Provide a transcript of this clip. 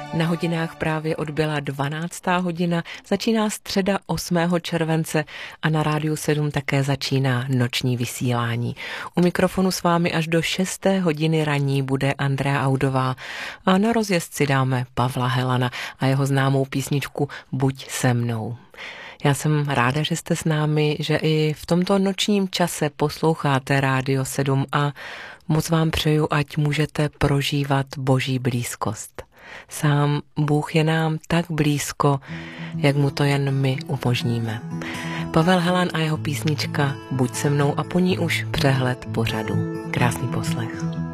Na hodinách právě odbyla 12. hodina, začíná středa 8. července a na Rádiu 7 také začíná noční vysílání. U mikrofonu s vámi až do 6. hodiny ranní bude Andrea Audová a na rozjezd si dáme Pavla Helana a jeho známou písničku Buď se mnou. Já jsem ráda, že jste s námi, že i v tomto nočním čase posloucháte Rádio 7 a moc vám přeju, ať můžete prožívat Boží blízkost. Sám Bůh je nám tak blízko, jak mu to jen my umožníme. Pavel Helan a jeho písnička Buď se mnou a po ní už přehled pořadu. Krásný poslech.